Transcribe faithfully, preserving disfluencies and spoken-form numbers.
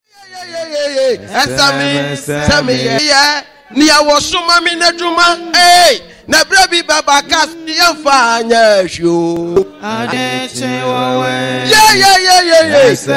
Esami, sami ye. Ni awosuma mi neduma. Hey, na brebi baba kas ni amfanya show. Adeche wawe. Yeah, yeah, yeah, yeah, yeah.